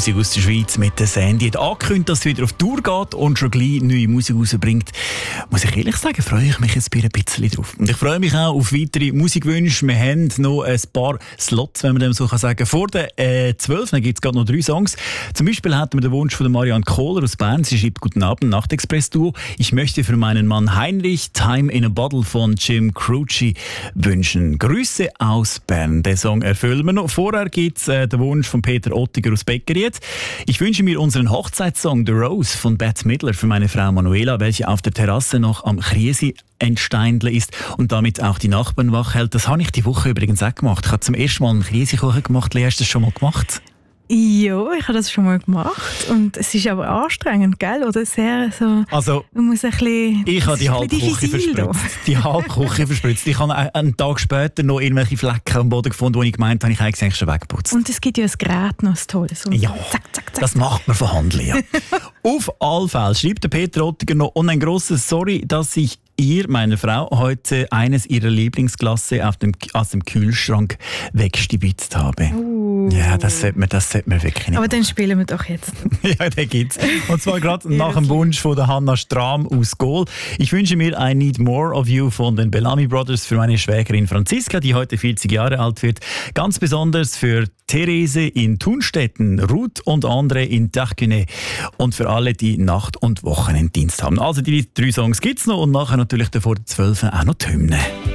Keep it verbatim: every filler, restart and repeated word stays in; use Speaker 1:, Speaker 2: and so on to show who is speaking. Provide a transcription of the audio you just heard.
Speaker 1: Musik aus der Schweiz mit der Sandy. Hat angekündigt, dass sie wieder auf Tour geht und schon gleich neue Musik rausbringt. Muss ich ehrlich sagen, freue ich mich jetzt ein bisschen drauf. Und ich freue mich auch auf weitere Musikwünsche. Wir haben noch ein paar Slots, wenn man dem so sagen kann. Vor der äh, zwölf gibt es gerade noch drei Songs. Zum Beispiel hatten wir den Wunsch von Marianne Kohler aus Bern. Sie schreibt: Guten Abend, Nachtexpress-Duo. Ich möchte für meinen Mann Heinrich Time in a Bottle von Jim Croce wünschen. Grüße aus Bern. Den Song erfüllen wir noch. Vorher gibt es äh, den Wunsch von Peter Ottiger aus Beckeriet. Ich wünsche mir unseren Hochzeitssong The Rose von Bette Midler für meine Frau Manuela, welche auf der Terrasse noch am Kriesi entsteindle ist und damit auch die Nachbarn wach hält. Das habe ich die Woche übrigens auch gemacht. Ich habe zum ersten Mal einen Kriesikuchen gemacht. Lea, hast du das schon mal gemacht?
Speaker 2: Ja, ich habe das schon mal gemacht und es ist aber anstrengend, gell? Oder sehr so.
Speaker 1: Also,
Speaker 2: man muss ein bisschen.
Speaker 1: Ich habe die halbe Küche verspritzt. Die halbe Küche verspritzt. Ich habe einen Tag später noch irgendwelche Flecken am Boden gefunden, wo ich gemeint habe, ich habe eigentlich schon weggeputzt.
Speaker 2: Und es gibt ja ein Gerät noch, ein tolles. Und
Speaker 1: ja,
Speaker 2: zack, zack, zack.
Speaker 1: Das macht man von Hand, Lea. Auf alle Fälle schreibt der Peter Ottiger noch: Und ein grosses Sorry, dass ich ihr, meiner Frau, heute eines ihrer Lieblingsglasse auf dem, aus dem Kühlschrank weggestibitzt habe.
Speaker 2: Uh.
Speaker 1: Ja, das sollte man, das sollte man wirklich nicht.
Speaker 2: Aber dann spielen wir doch jetzt.
Speaker 1: Ja, den gibt's. Und zwar gerade nach dem Wunsch von der Hannah Strahm aus Gohl. Ich wünsche mir I Need More of You von den Bellamy Brothers für meine Schwägerin Franziska, die heute vierzig Jahre alt wird. Ganz besonders für Therese in Thunstetten, Ruth und André in Tachküne und für alle, die Nacht- und Wochenenddienst haben. Also die drei Songs gibt's noch und nachher natürlich vor der zwölf auch noch die Hymne.